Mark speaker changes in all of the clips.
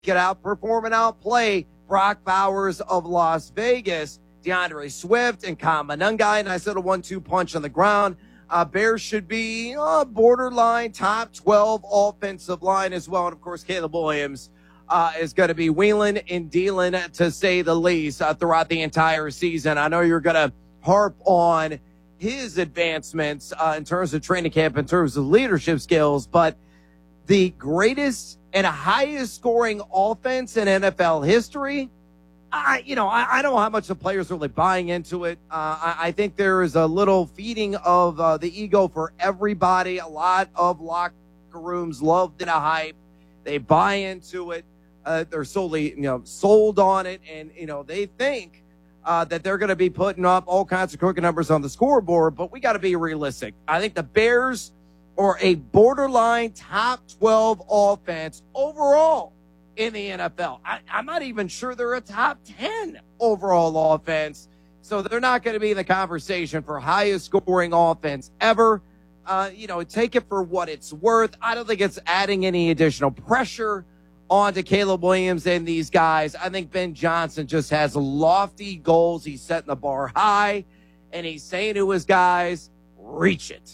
Speaker 1: could outperform and outplay Brock Bowers of Las Vegas, DeAndre Swift, and Kyle Monangai. Nice little 1-2 punch on the ground. Bears should be borderline top 12 offensive line as well. And, of course, Caleb Williams is going to be wheeling and dealing, to say the least, throughout the entire season. I know you're going to harp on his advancements in terms of training camp, in terms of leadership skills, but the greatest and highest scoring offense in NFL history, I don't know how much the players are really buying into it. I think there is a little feeding of the ego for everybody. A lot of locker rooms love the hype. They buy into it. They're solely, sold on it. And, they think that they're going to be putting up all kinds of crooked numbers on the scoreboard, but we got to be realistic. I think the Bears are a borderline top 12 offense overall in the NFL. I'm not even sure they're a top 10 overall offense, so they're not going to be in the conversation for highest scoring offense ever. Take it for what it's worth. I don't think it's adding any additional pressure onto Caleb Williams and these guys. I think Ben Johnson just has lofty goals. He's setting the bar high, and he's saying to his guys, reach it.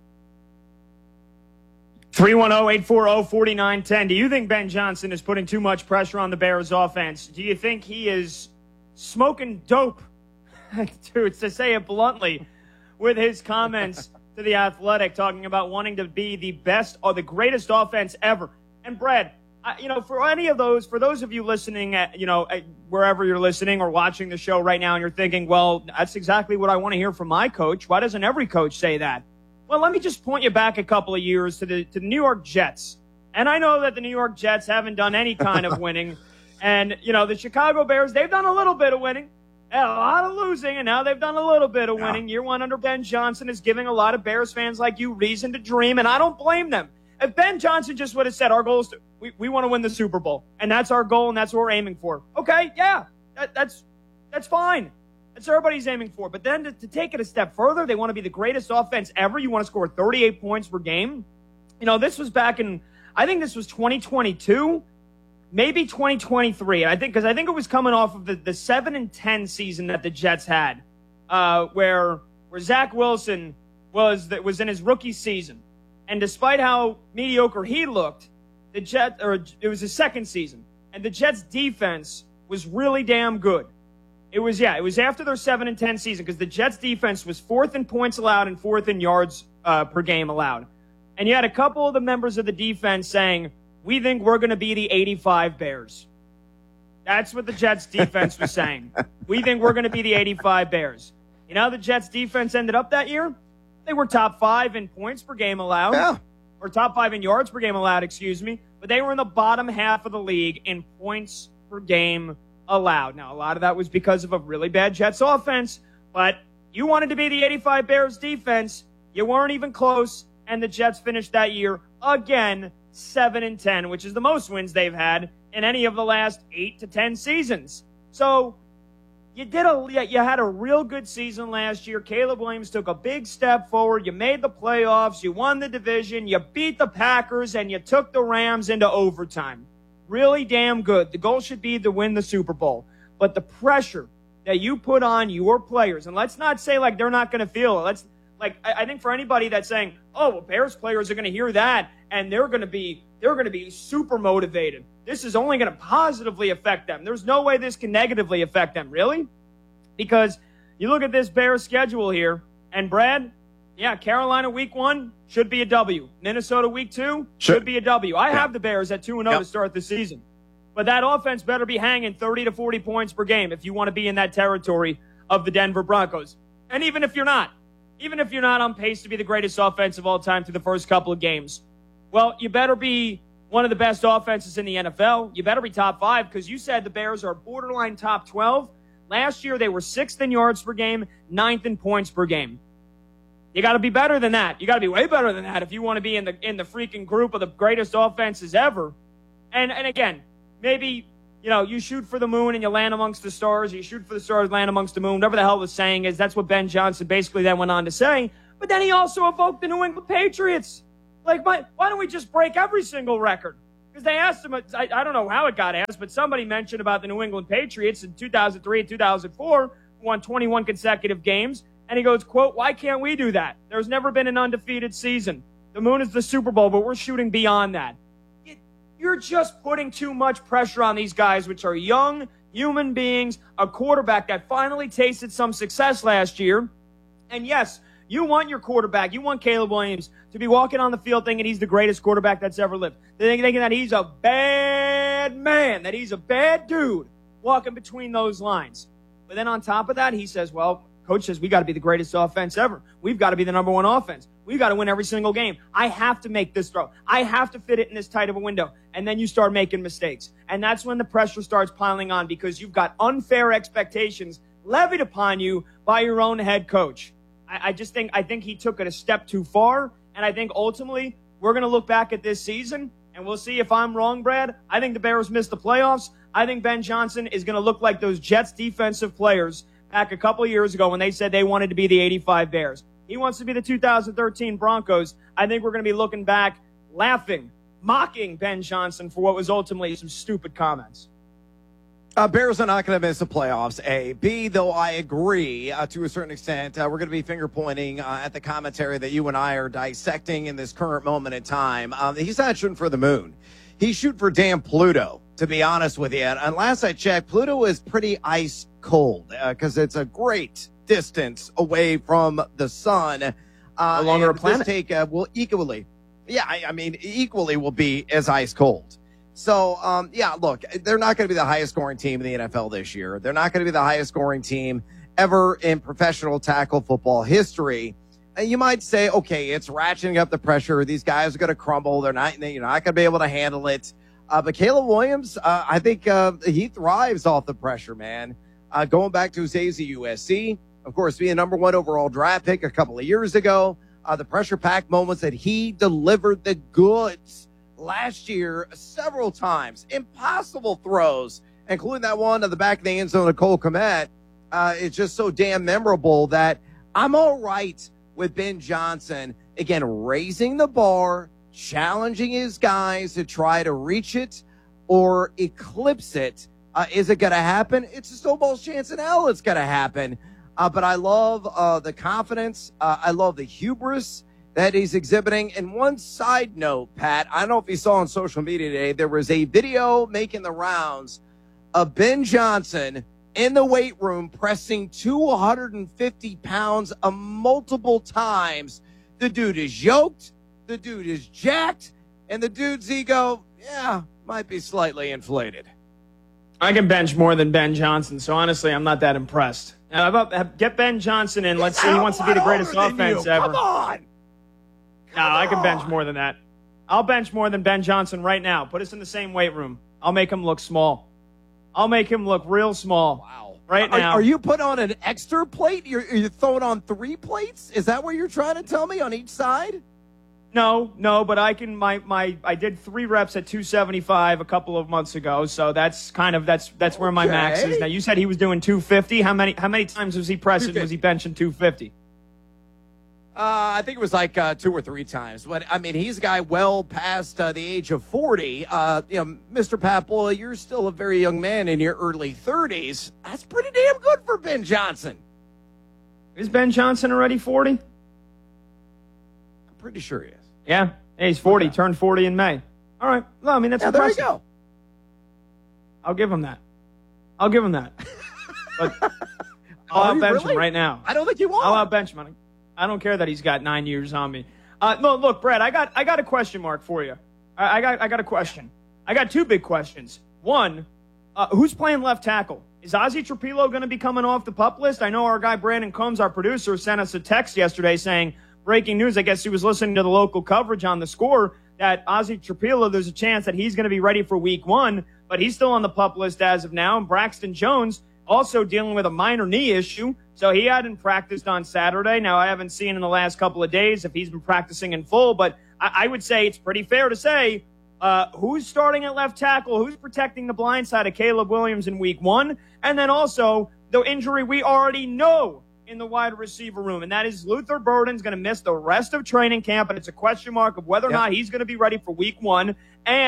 Speaker 2: 310-840-4910. Do you think Ben Johnson is putting too much pressure on the Bears offense? Do you think he is smoking dope, to say it bluntly, with his comments to The Athletic, talking about wanting to be the best or the greatest offense ever? And Brad, for those of you listening at wherever you're listening or watching the show right now, and you're thinking, well, that's exactly what I want to hear from my coach. Why doesn't every coach say that? Well, let me just point you back a couple of years to the New York Jets. And I know that the New York Jets haven't done any kind of winning. And, the Chicago Bears, they've done a little bit of winning, and a lot of losing, and now they've done a little bit of winning. Year one under Ben Johnson is giving a lot of Bears fans like you reason to dream, and I don't blame them. If Ben Johnson just would have said, our goal is we want to win the Super Bowl, and that's our goal, and that's what we're aiming for. Okay, yeah, that's fine. That's what everybody's aiming for. But then to take it a step further, they want to be the greatest offense ever. You want to score 38 points per game. This was back in, I think this was 2022, maybe 2023. I think it was coming off of the 7-10 season that the Jets had, where Zach Wilson was in his rookie season. And despite how mediocre he looked, it was his second season, and the Jets defense was really damn good. It was after their 7-10 season, because the Jets defense was 4th in points allowed and 4th in yards per game allowed. And you had a couple of the members of the defense saying, we think we're going to be the 85 Bears. That's what the Jets defense was saying. We think we're going to be the 85 Bears. The Jets defense ended up that year? They were top 5 in points per game allowed. Yeah. Or top 5 in yards per game allowed, but they were in the bottom half of the league in points per game allowed. Now, a lot of that was because of a really bad Jets offense, but you wanted to be the 85 Bears defense. You weren't even close, and the Jets finished that year again 7-10, which is the most wins they've had in any of the last 8 to 10 seasons. So you had a real good season last year. Caleb Williams took a big step forward. You made the playoffs. You won the division. You beat the Packers, and you took the Rams into overtime. Really damn good. The goal should be to win the Super Bowl. But the pressure that you put on your players, and let's not say like they're not going to feel it. I think for anybody that's saying, oh, well, Bears players are going to hear that and they're going to be super motivated. This is only going to positively affect them. There's no way this can negatively affect them, really? Because you look at this Bears schedule here, and Brad, Carolina week 1 should be a W. Minnesota week 2 should be a W. I have the Bears at 2-0 to start the season. But that offense better be hanging 30 to 40 points per game if you want to be in that territory of the Denver Broncos. And even if you're not on pace to be the greatest offense of all time through the first couple of games, well, you better be one of the best offenses in the NFL. You better be top 5, because you said the Bears are borderline top 12. Last year, they were 6th in yards per game, 9th in points per game. You got to be better than that. You got to be way better than that if you want to be in the freaking group of the greatest offenses ever. And again, maybe, you shoot for the moon and you land amongst the stars. You shoot for the stars, land amongst the moon. Whatever the hell the saying is, that's what Ben Johnson basically then went on to say. But then he also evoked the New England Patriots. Why don't we just break every single record? Because they asked him, I don't know how it got asked, but somebody mentioned about the New England Patriots in 2003 and 2004, won 21 consecutive games. And he goes, quote, why can't we do that? There's never been an undefeated season. The moon is the Super Bowl, but we're shooting beyond that. You're just putting too much pressure on these guys, which are young human beings, a quarterback that finally tasted some success last year. And yes, you want your quarterback, you want Caleb Williams to be walking on the field thinking he's the greatest quarterback that's ever lived. Thinking that he's a bad man, that he's a bad dude walking between those lines. But then on top of that, he says, well, coach says we got to be the greatest offense ever. We've got to be the number one offense. We've got to win every single game. I have to make this throw. I have to fit it in this tight of a window. And then you start making mistakes. And that's when the pressure starts piling on because you've got unfair expectations levied upon you by your own head coach. I think he took it a step too far. And I think ultimately we're going to look back at this season and we'll see if I'm wrong, Brad. I think the Bears missed the playoffs. I think Ben Johnson is going to look like those Jets defensive players back a couple of years ago when they said they wanted to be the 85 Bears. He wants to be the 2013 Broncos. I think we're going to be looking back, laughing, mocking Ben Johnson for what was ultimately some stupid comments.
Speaker 1: Bears are not going to miss the playoffs, A. B, though I agree to a certain extent. We're going to be finger-pointing at the commentary that you and I are dissecting in this current moment in time. He's not shooting for the moon. He's shooting for damn Pluto, to be honest with you. And last I checked, Pluto is pretty ice cold because it's a great distance away from the sun.
Speaker 2: No longer a planet.
Speaker 1: Will equally, equally will be as ice cold. So, look, they're not going to be the highest scoring team in the NFL this year. They're not going to be the highest scoring team ever in professional tackle football history. And you might say, okay, it's ratcheting up the pressure. These guys are going to crumble. You're not going to be able to handle it. But Caleb Williams, I think he thrives off the pressure, man. Going back to his days at USC, of course, being a number one overall draft pick a couple of years ago, the pressure-packed moments that he delivered the goods last year several times. Impossible throws, including that one at the back of the end zone of Cole Kmet. It's just so damn memorable that I'm all right with Ben Johnson, again, raising the bar, challenging his guys to try to reach it or eclipse it. Is it going to happen? It's a snowball's chance in hell it's going to happen. But I love the confidence. I love the hubris that he's exhibiting. And one side note, Pat, I don't know if you saw on social media today, there was a video making the rounds of Ben Johnson in the weight room pressing 250 pounds multiple times. The dude is yoked. The dude is jacked. And the dude's ego, might be slightly inflated.
Speaker 2: I can bench more than Ben Johnson, so honestly, I'm not that impressed. Get Ben Johnson in. Let's see. He wants to be the greatest offense ever.
Speaker 1: Come on.
Speaker 2: No, I can bench more than that. I'll bench more than Ben Johnson right now. Put us in the same weight room. I'll make him look small. I'll make him look real small.
Speaker 1: Wow.
Speaker 2: Right now.
Speaker 1: Are you putting on an extra plate? You're throwing on 3 plates? Is that what you're trying to tell me on each side?
Speaker 2: No, but I can. I did 3 reps at 275 a couple of months ago, so that's where my max is. Now you said he was doing 250. How many times was he pressing? Was he benching 250?
Speaker 1: I think it was like 2 or 3 times. But, I mean, he's a guy well past the age of 40. Mr. Pat Boyle, you're still a very young man in your early 30s. That's pretty damn good for Ben Johnson.
Speaker 2: Is Ben Johnson already 40?
Speaker 1: I'm pretty sure he is.
Speaker 2: Yeah. Hey, he's 40. Turned 40 in May. All right. Well, I mean, that's impressive.
Speaker 1: There you go.
Speaker 2: I'll give him that. But I'll outbench him right now.
Speaker 1: I don't think you won't.
Speaker 2: I'll outbench him. I don't care that he's got 9 years on me. No, look, Brad, I got a question mark for you. I got a question. I got 2 big questions. One, who's playing left tackle? Is Ozzie Trapilo going to be coming off the PUP list? I know our guy Brandon Combs, our producer, sent us a text yesterday saying, breaking news, I guess he was listening to the local coverage on the Score, that Ozzie Trapilo, there's a chance that he's going to be ready for week 1, but he's still on the PUP list as of now. And Braxton Jones also dealing with a minor knee issue, so he hadn't practiced on Saturday. Now, I haven't seen in the last couple of days if he's been practicing in full, but I would say it's pretty fair to say who's starting at left tackle, who's protecting the blind side of Caleb Williams in week 1, and then also the injury we already know in the wide receiver room, and that is Luther Burden's going to miss the rest of training camp, and it's a question mark of whether or not he's going to be ready for week 1. And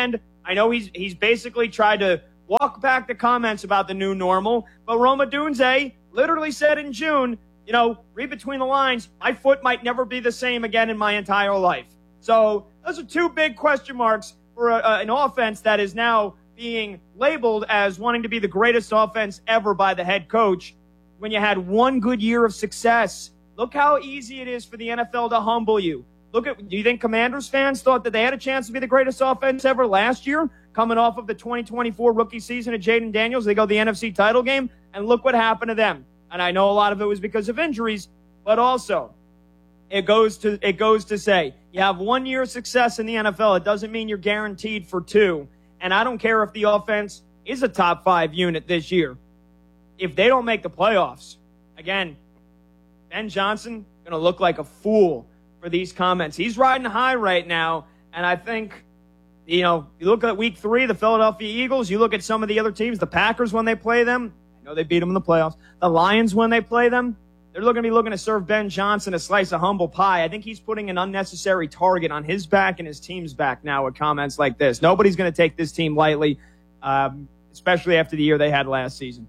Speaker 2: I know he's basically tried to walk back the comments about the new normal, but Roma Dunze literally said in June, read between the lines, my foot might never be the same again in my entire life. So those are two big question marks for an offense that is now being labeled as wanting to be the greatest offense ever by the head coach when you had one good year of success. Look how easy it is for the NFL to humble you. Do you think Commanders fans thought that they had a chance to be the greatest offense ever last year, coming off of the 2024 rookie season of Jaden Daniels? They go to the NFC title game, and look what happened to them. And I know a lot of it was because of injuries, but also it goes to say you have 1 year of success in the NFL. It doesn't mean you're guaranteed for two. And I don't care if the offense is a top 5 unit this year. If they don't make the playoffs, again, Ben Johnson going to look like a fool for these comments. He's riding high right now, and I think, you look at week 3, the Philadelphia Eagles, you look at some of the other teams, the Packers when they play them, I know they beat them in the playoffs. The Lions when they play them, they're going to be looking to serve Ben Johnson a slice of humble pie. I think he's putting an unnecessary target on his back and his team's back now with comments like this. Nobody's going to take this team lightly, especially after the year they had last season.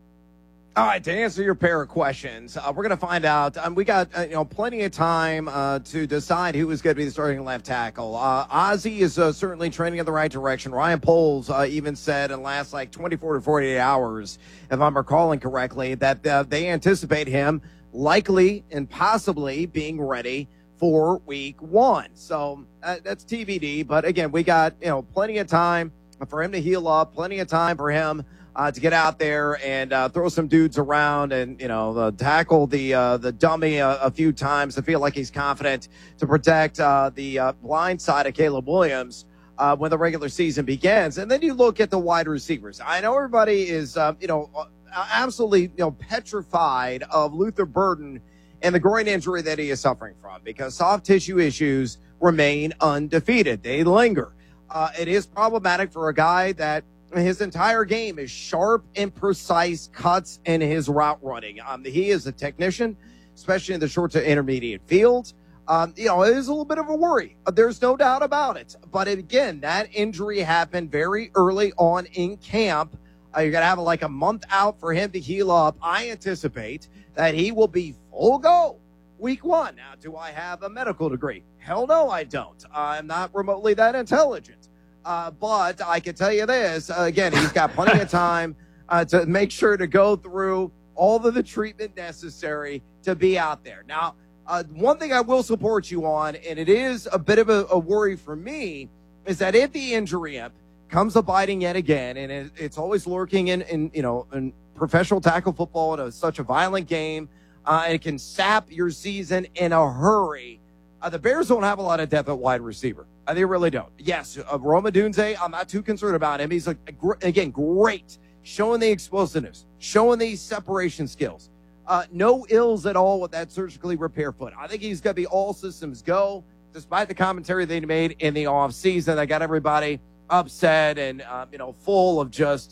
Speaker 1: All right, to answer your pair of questions, we're going to find out. We got plenty of time to decide who is going to be the starting left tackle. Ozzie is certainly trending in the right direction. Ryan Poles even said in the last 24 to 48 hours, if I'm recalling correctly, that they anticipate him likely and possibly being ready for week 1. So that's TBD. But again, we got plenty of time for him to heal up, plenty of time for him to get out there and throw some dudes around and, tackle the dummy a few times to feel like he's confident to protect the blind side of Caleb Williams when the regular season begins. And then you look at the wide receivers. I know everybody is, absolutely, petrified of Luther Burden and the groin injury that he is suffering from because soft tissue issues remain undefeated. They linger. It is problematic for a guy that his entire game is sharp and precise cuts in his route running. He is a technician, especially in the short to intermediate field. It is a little bit of a worry. There's no doubt about it. But again, that injury happened very early on in camp. You're going to have a month out for him to heal up. I anticipate that he will be full go week 1. Now, do I have a medical degree? Hell no, I don't. I'm not remotely that intelligent. But I can tell you this, again, he's got plenty of time to make sure to go through all of the treatment necessary to be out there. Now, one thing I will support you on, and it is a bit of a worry for me, is that if the injury comes abiding yet again, and it's always lurking in professional tackle football in such a violent game, and it can sap your season in a hurry. The Bears don't have a lot of depth at wide receiver. They really don't. Yes, Roma Dunze, I'm not too concerned about him. He's, again, great, showing the explosiveness, showing the separation skills. No ills at all with that surgically repair foot. I think he's going to be all systems go, despite the commentary they made in the offseason. That got everybody upset and, full of just,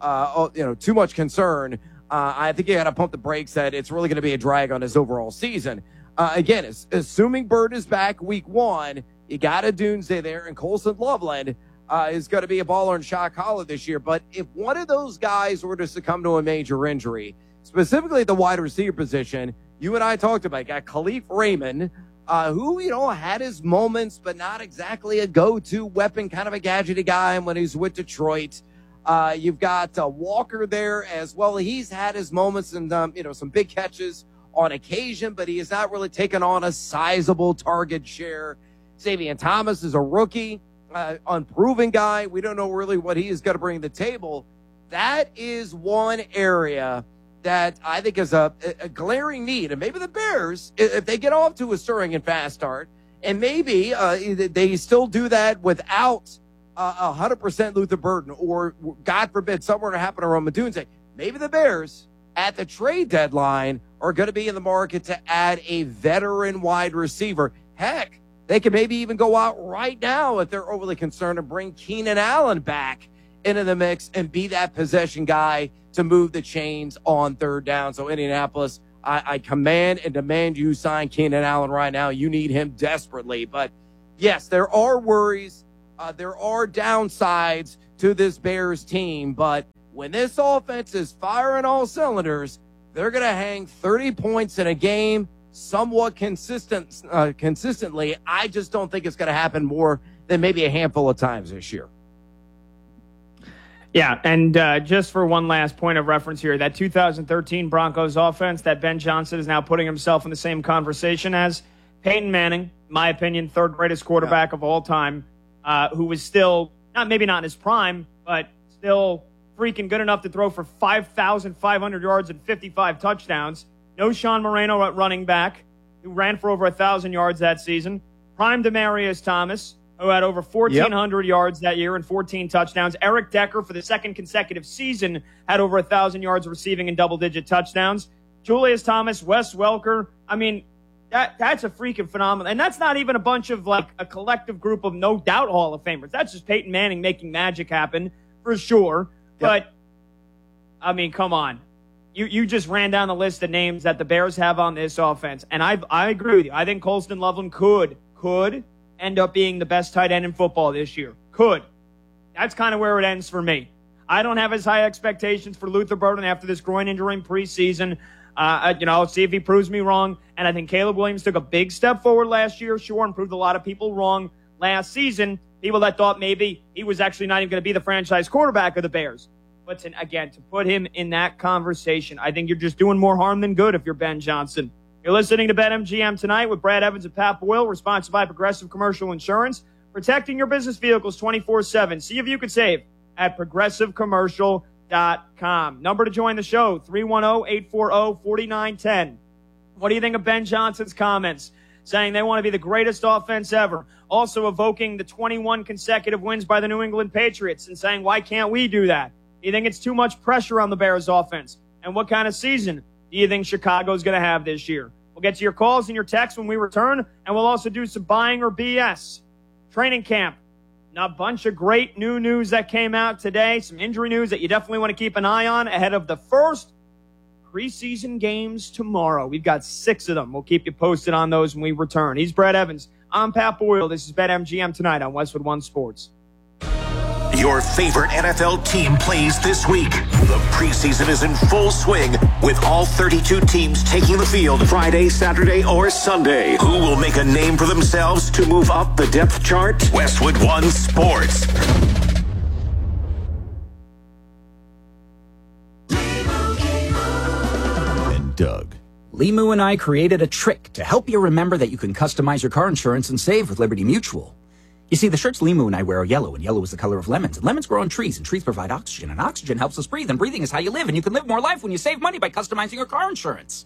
Speaker 1: too much concern. I think you got to pump the brakes that it's really going to be a drag on his overall season. Again, assuming Bird is back week 1, you got a Dunze there, and Colson Loveland is going to be a baller in shot collar this year. But if one of those guys were to succumb to a major injury, specifically at the wide receiver position, you and I talked about, got Khalif Raymond, who, had his moments, but not exactly a go-to weapon, kind of a gadgety guy when he's with Detroit. You've got Walker there as well. He's had his moments and, some big catches on occasion, but he has not really taken on a sizable target share. Xavier Thomas is a rookie, unproven guy. We don't know really what he is going to bring to the table. That is one area that I think is a glaring need. And maybe the Bears, if they get off to a stirring and fast start, and maybe they still do that without 100% Luther Burden, or God forbid, somewhere to happen to Roma Dunze, maybe the Bears at the trade deadline are going to be in the market to add a veteran wide receiver. Heck, they could maybe even go out right now if they're overly concerned and bring Keenan Allen back into the mix and be that possession guy to move the chains on third down. So Indianapolis, I command and demand you sign Keenan Allen right now. You need him desperately. But yes, there are worries There are downsides to this Bears team, but when this offense is firing all cylinders, they're going to hang 30 points in a game somewhat consistently. I just don't think it's going to happen more than maybe a handful of times this year.
Speaker 2: Yeah, and just for one last point of reference here, that 2013 Broncos offense that Ben Johnson is now putting himself in the same conversation as Peyton Manning, my opinion, third greatest quarterback of all time, who was still, maybe not in his prime, but still freaking good enough to throw for 5,500 yards and 55 touchdowns. No Sean Moreno at running back, who ran for over 1,000 yards that season. Prime Demaryius Thomas, who had over 1,400 yards that year and 14 touchdowns. Eric Decker, for the second consecutive season, had over 1,000 yards receiving and double-digit touchdowns. Julius Thomas, Wes Welker. I mean, that's a freaking phenomenon. And that's not even a bunch of, like, a collective group of no doubt Hall of Famers. That's just Peyton Manning making magic happen, for sure. Yep. But, I mean, come on. You just ran down the list of names that the Bears have on this offense. And I agree with you. I think Colston Loveland could end up being the best tight end in football this year. Could. That's kind of where it ends for me. I don't have as high expectations for Luther Burden after this groin injury in preseason. See if he proves me wrong. And I think Caleb Williams took a big step forward last year, sure, and proved a lot of people wrong last season. People that thought maybe he was actually not even going to be the franchise quarterback of the Bears. But to put him in that conversation, I think you're just doing more harm than good if you're Ben Johnson. You're listening to BetMGM Tonight with Brad Evans and Pat Boyle, responsible by Progressive Commercial Insurance, protecting your business vehicles 24/7. See if you could save at progressivecommercial.com. Number to join the show, 310-840-4910. What do you think of Ben Johnson's comments, saying they want to be the greatest offense ever, also evoking the 21 consecutive wins by the New England Patriots and saying, why can't we do that? Do you think it's too much pressure on the Bears offense? And what kind of season do you think Chicago's going to have this year? We'll get to your calls and your texts when we return, and we'll also do some buying or BS. Training camp. Now, a bunch of great new news that came out today, some injury news that you definitely want to keep an eye on ahead of the first preseason games tomorrow. We've got 6 of them. We'll keep you posted on those when we return. He's Brad Evans. I'm Pat Boyle. This is BetMGM Tonight on Westwood One Sports.
Speaker 3: Your favorite NFL team plays this week. The preseason is in full swing with all 32 teams taking the field Friday, Saturday, or Sunday. Who will make a name for themselves to move up the depth chart? Westwood One Sports.
Speaker 4: And Doug.
Speaker 5: Limu and I created a trick to help you remember that you can customize your car insurance and save with Liberty Mutual. You see, the shirts Limu and I wear are yellow, and yellow is the color of lemons. And lemons grow on trees, and trees provide oxygen, and oxygen helps us breathe, and breathing is how you live, and you can live more life when you save money by customizing your car insurance.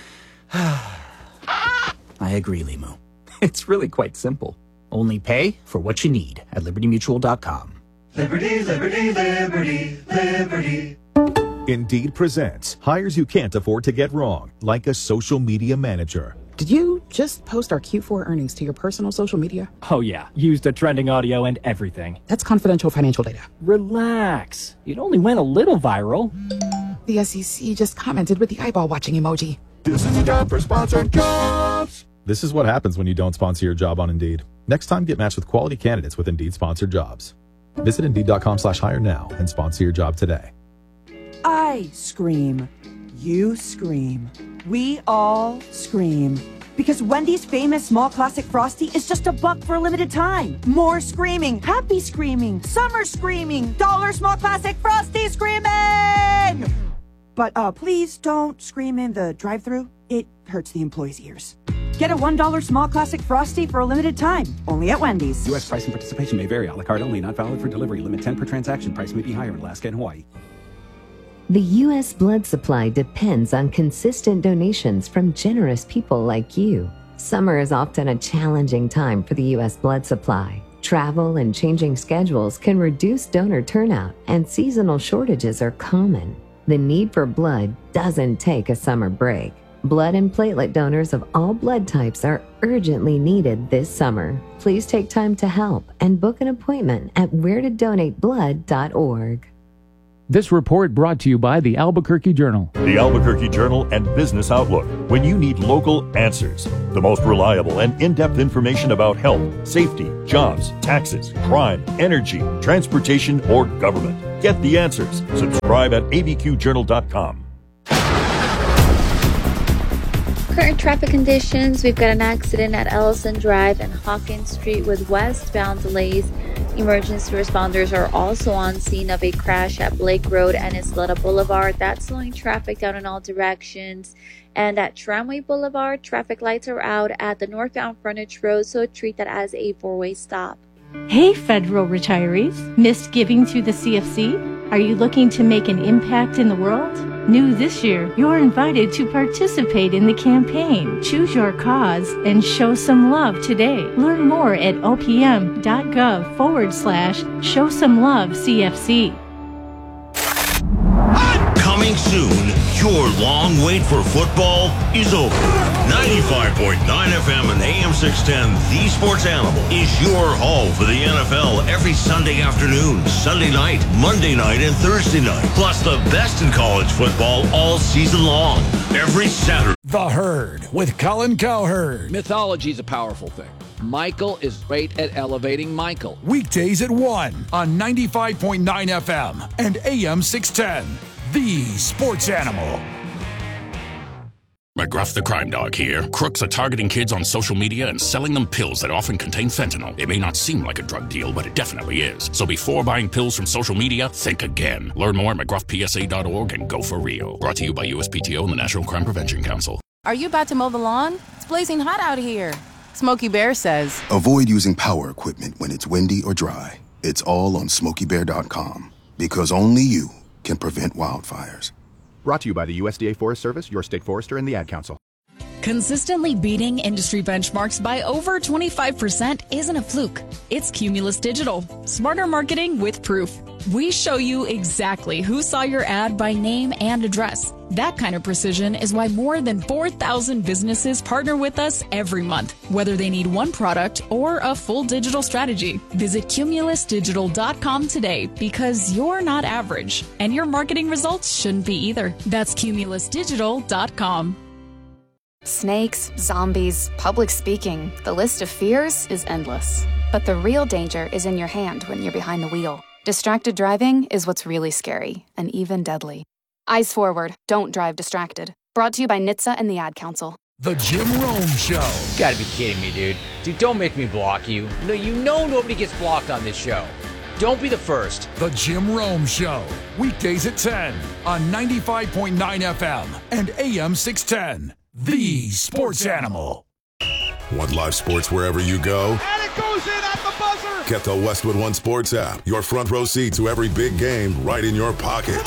Speaker 5: I agree, Limu. It's really quite simple. Only pay for what you need at LibertyMutual.com.
Speaker 6: Liberty, liberty, liberty, liberty.
Speaker 4: Indeed presents hires you can't afford to get wrong, like a social media manager.
Speaker 7: Did you just post our Q4 earnings to your personal social media?
Speaker 8: Oh yeah, used a trending audio and everything.
Speaker 7: That's confidential financial data.
Speaker 8: Relax. It only went a little viral.
Speaker 7: The SEC just commented with the eyeball watching emoji.
Speaker 6: This is a job for sponsored jobs.
Speaker 4: This is what happens when you don't sponsor your job on Indeed. Next time, get matched with quality candidates with Indeed sponsored jobs. Visit Indeed.com/hire now and sponsor your job today.
Speaker 9: I scream. You scream. We all scream. Because Wendy's famous small classic Frosty is just $1 for a limited time. More screaming, happy screaming, summer screaming, dollar small classic Frosty screaming! But please don't scream in the drive-thru. It hurts the employees' ears. Get a $1 small classic Frosty for a limited time. Only at Wendy's.
Speaker 5: U.S. price and participation may vary. A la carte only. Not valid for delivery. Limit 10 per transaction. Price may be higher in Alaska and Hawaii.
Speaker 10: The U.S. blood supply depends on consistent donations from generous people like you. Summer is often a challenging time for the U.S. blood supply. Travel and changing schedules can reduce donor turnout, and seasonal shortages are common. The need for blood doesn't take a summer break. Blood and platelet donors of all blood types are urgently needed this summer. Please take time to help and book an appointment at wheretodonateblood.org.
Speaker 8: This report brought to you by the Albuquerque Journal.
Speaker 11: The Albuquerque Journal and Business Outlook. When you need local answers, the most reliable and in-depth information about health, safety, jobs, taxes, crime, energy, transportation, or government. Get the answers. Subscribe at abqjournal.com.
Speaker 12: Current traffic conditions. We've got an accident at Ellison Drive and Hawkins Street with westbound delays. Emergency responders are also on scene of a crash at Blake Road and Isleta Boulevard. That's slowing traffic down in all directions. And at Tramway Boulevard, traffic lights are out at the northbound frontage road, so treat that as a four-way stop.
Speaker 13: Hey, federal retirees. Missed giving to the CFC? Are you looking to make an impact in the world? New this year, you're invited to participate in the campaign. Choose your cause and show some love today. Learn more at opm.gov/show-some-love-CFC.
Speaker 14: Coming soon, your long wait for football is over. 95.9 FM and AM 610, The Sports Animal, is your home for the NFL every Sunday afternoon, Sunday night, Monday night, and Thursday night. Plus the best in college football all season long, every Saturday.
Speaker 15: The Herd with Colin Cowherd.
Speaker 16: Mythology is a powerful thing. Michael is great at elevating Michael.
Speaker 15: Weekdays at 1 on 95.9 FM and AM 610. The Sports Animal.
Speaker 17: McGruff the Crime Dog here. Crooks are targeting kids on social media and selling them pills that often contain fentanyl. It may not seem like a drug deal, but it definitely is. So before buying pills from social media, think again. Learn more at McGruffPSA.org and go for real. Brought to you by USPTO and the National Crime Prevention Council.
Speaker 18: Are you about to mow the lawn? It's blazing hot out here. Smokey Bear says,
Speaker 19: avoid using power equipment when it's windy or dry. It's all on SmokeyBear.com. Because only you can prevent wildfires.
Speaker 20: Brought to you by the USDA Forest Service, your state forester, and the Ad Council.
Speaker 21: Consistently beating industry benchmarks by over 25% isn't a fluke. It's Cumulus Digital. Smarter marketing with proof. We show you exactly who saw your ad by name and address. That kind of precision is why more than 4,000 businesses partner with us every month, whether they need one product or a full digital strategy. Visit cumulusdigital.com today because you're not average, and your marketing results shouldn't be either. That's cumulusdigital.com.
Speaker 22: Snakes, zombies, public speaking. The list of fears is endless. But the real danger is in your hand when you're behind the wheel. Distracted driving is what's really scary and even deadly. Eyes forward, don't drive distracted. Brought to you by NHTSA and the Ad Council.
Speaker 15: The Jim Rome Show.
Speaker 23: You gotta be kidding me, dude. Dude, don't make me block you. No, you know nobody gets blocked on this show. Don't be the first.
Speaker 15: The Jim Rome Show. Weekdays at 10 on 95.9 FM and AM 610. The Sports Animal.
Speaker 24: Want live sports wherever you go?
Speaker 6: And it goes in at the buzzer.
Speaker 24: Get the Westwood One Sports app. Your front row seat to every big game right in your pocket.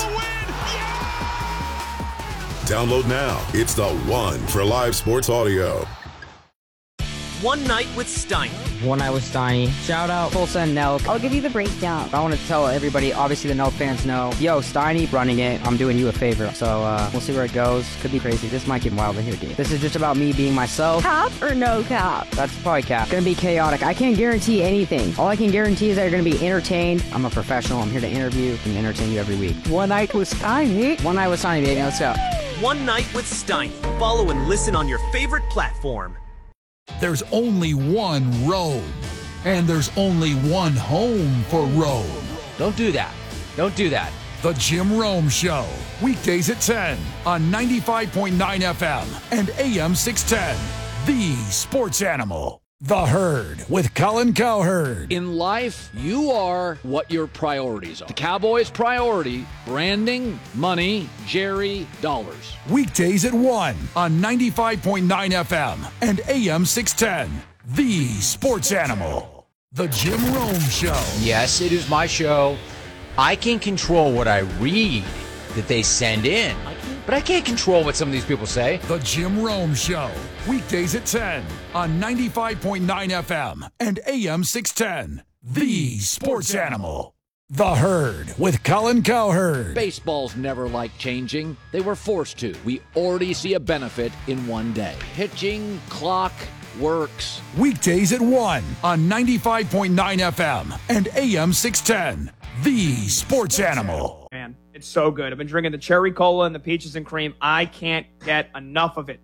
Speaker 24: Download now. It's the one for live sports audio.
Speaker 25: One Night with Steiny.
Speaker 26: One Night with Steiny. Shout out Full Send Nelk.
Speaker 27: I'll give you the breakdown.
Speaker 26: I want to tell everybody, obviously the Nelk fans know, yo, Steiny running it. I'm doing you a favor. So we'll see where it goes. Could be crazy. This might get wild in here, dude. This is just about me being myself.
Speaker 27: Cap or no cap?
Speaker 26: That's probably cap. Gonna be chaotic. I can't guarantee anything. All I can guarantee is that you're gonna be entertained. I'm a professional. I'm here to interview and entertain you every week.
Speaker 27: One Night with Steiny.
Speaker 26: One Night with Steiny, baby. Let's go.
Speaker 25: One Night with Steiny. Follow and listen on your favorite platform.
Speaker 15: There's only one Rome, and there's only one home for Rome.
Speaker 23: Don't do that. Don't do that.
Speaker 15: The Jim Rome Show. Weekdays at 10 on 95.9 FM and AM 610. The Sports Animal. The Herd with Colin Cowherd.
Speaker 16: In life, you are what your priorities are. The Cowboys' priority, branding, money, Jerry, dollars.
Speaker 15: Weekdays at 1 on 95.9 FM and AM 610. The Sports Animal. The Jim Rome Show.
Speaker 23: Yes, it is my show. I can control what I read that they send in, but I can't control what some of these people say.
Speaker 15: The Jim Rome Show. Weekdays at 10 on 95.9 FM and AM 610. The Sports Animal. The Herd with Colin Cowherd.
Speaker 16: Baseballs never liked changing. They were forced to. We already see a benefit in one day. Pitching, clock, works.
Speaker 15: Weekdays at 1 on 95.9 FM and AM 610. The Sports Animal.
Speaker 2: Man. It's so good. I've been drinking the cherry cola and the peaches and cream. I can't get enough of it.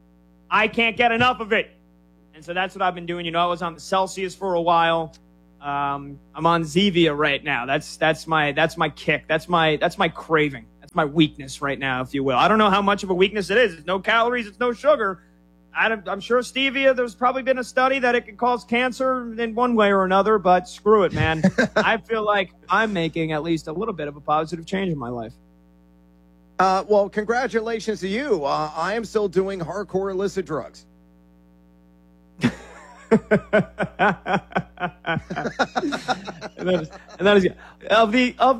Speaker 2: And so that's what I've been doing. You know, I was on the Celsius for a while. I'm on Zevia right now. That's my kick. That's my craving. That's my weakness right now, if you will. I don't know how much of a weakness it is. It's no calories. It's no sugar. I'm sure stevia, there's probably been a study that it could cause cancer in one way or another, but screw it, man. I feel like I'm making at least a little bit of a positive change in my life.
Speaker 1: Well, congratulations to you. I am still doing hardcore illicit drugs.
Speaker 2: and that is of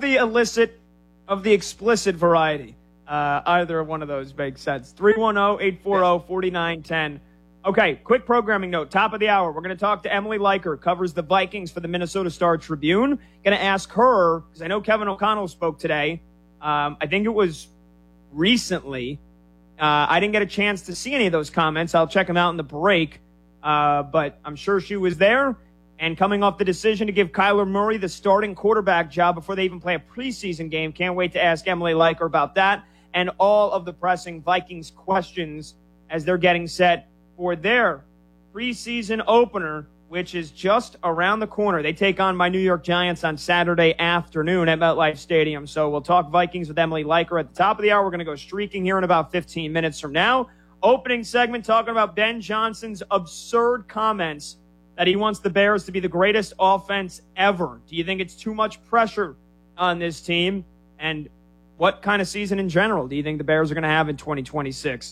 Speaker 2: the explicit variety. Either one of those makes sense. 310-840-4910. Okay, quick programming note. Top of the hour, we're going to talk to Emily Leiker, covers the Vikings for the Minnesota Star-Tribune. Going to ask her, because I know Kevin O'Connell spoke today. I think it was recently. I didn't get a chance to see any of those comments. I'll check them out in the break. But I'm sure she was there. And coming off the decision to give Kyler Murray the starting quarterback job before they even play a preseason game. Can't wait to ask Emily Leiker about that and all of the pressing Vikings questions as they're getting set for their preseason opener, which is just around the corner. They take on my New York Giants on Saturday afternoon at MetLife Stadium. So we'll talk Vikings with Emily Leiker at the top of the hour. We're going to go streaking here in about 15 minutes from now. Opening segment talking about Ben Johnson's absurd comments that he wants the Bears to be the greatest offense ever. Do you think it's too much pressure on this team? And what kind of season in general do you think the Bears are going to have in 2026?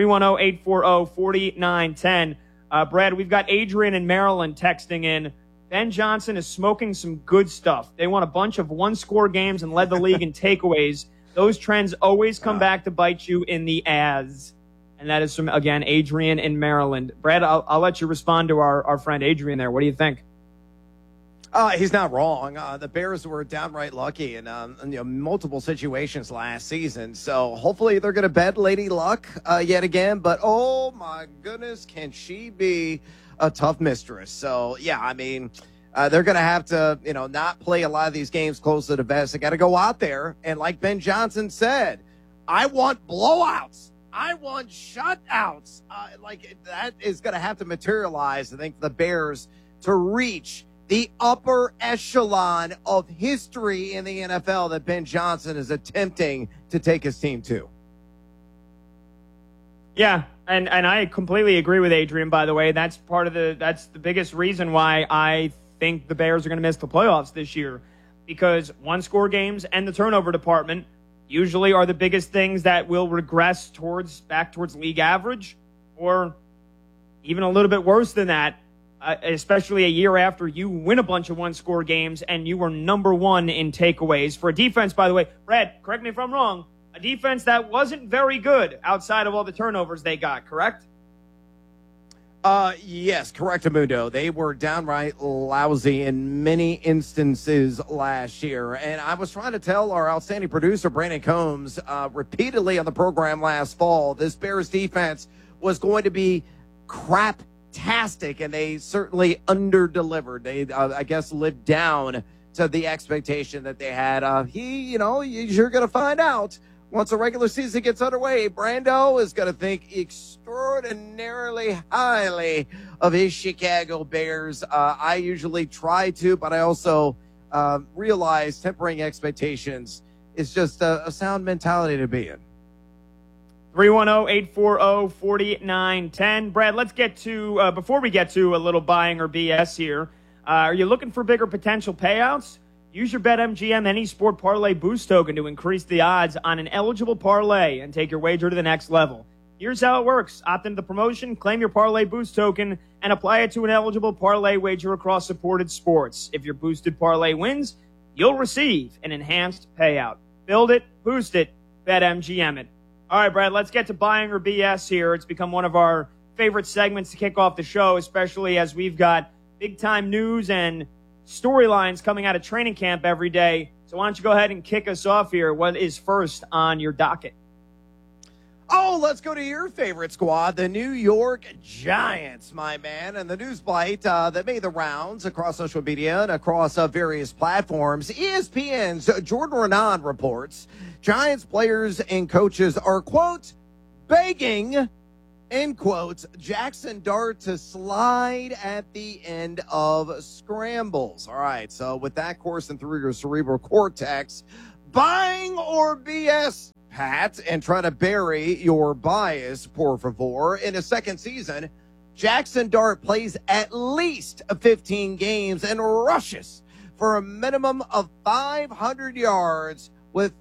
Speaker 2: 310-840-4910. Brad, we've got Adrian in Maryland texting in. Ben Johnson is smoking some good stuff. They won a bunch of one-score games and led the league in takeaways. Those trends always come back to bite you in the ass. And that is from, again, Adrian in Maryland. Brad, I'll let you respond to our friend Adrian there. What do you think?
Speaker 1: He's not wrong. The Bears were downright lucky in multiple situations last season. So hopefully they're going to bed Lady Luck yet again. But, oh, my goodness, can she be a tough mistress. So, yeah, I mean, they're going to have to, not play a lot of these games close to the vest. They got to go out there. And like Ben Johnson said, I want blowouts. I want shutouts. That is going to have to materialize, I think, for the Bears to reach the upper echelon of history in the NFL that Ben Johnson is attempting to take his team to.
Speaker 2: Yeah, and I completely agree with Adrian, by the way. That's the biggest reason why I think the Bears are going to miss the playoffs this year, because one-score games and the turnover department usually are the biggest things that will regress back towards league average, or even a little bit worse than that, especially a year after you win a bunch of one-score games and you were number one in takeaways for a defense, by the way. Brad, correct me if I'm wrong, a defense that wasn't very good outside of all the turnovers they got, correct?
Speaker 1: Yes, correct, Amundo. They were downright lousy in many instances last year. And I was trying to tell our outstanding producer, Brandon Combs, repeatedly on the program last fall, this Bears defense was going to be crap-tastic, and they certainly under-delivered. They, I guess, lived down to the expectation that they had. You're going to find out. Once the regular season gets underway, Brando is going to think extraordinarily highly of his Chicago Bears. I usually try to, but I also realize tempering expectations is just a sound mentality to be in.
Speaker 2: 310-840-4910. Brad, let's get to, before we get to a little buying or BS here, are you looking for bigger potential payouts? Use your BetMGM Any Sport Parlay Boost token to increase the odds on an eligible parlay and take your wager to the next level. Here's how it works. Opt into the promotion, claim your Parlay Boost token, and apply it to an eligible parlay wager across supported sports. If your boosted parlay wins, you'll receive an enhanced payout. Build it, boost it, BetMGM it. All right, Brad, let's get to buying or BS here. It's become one of our favorite segments to kick off the show, especially as we've got big-time news and storylines coming out of training camp every day. So why don't you go ahead and kick us off here? What is first on your docket?
Speaker 1: Oh, let's go to your favorite squad, the New York Giants, my man. And the news bite that made the rounds across social media and across various platforms. ESPN's Jordan Raanan reports Giants players and coaches are, quote, begging, end quotes, Jackson Dart to slide at the end of scrambles. All right, so with that coursing through your cerebral cortex, buying or BS, Pat, and try to bury your bias, por favor. In his second season, Jackson Dart plays at least 15 games and rushes for a minimum of 500 yards with